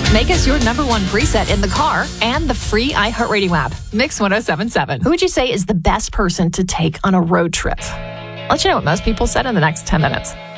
Make us your number one preset in the car and the free iHeartRadio app. Mix 1077. Who would you say is the best person to take on a road trip? I'll let you know what most people said in the next 10 minutes.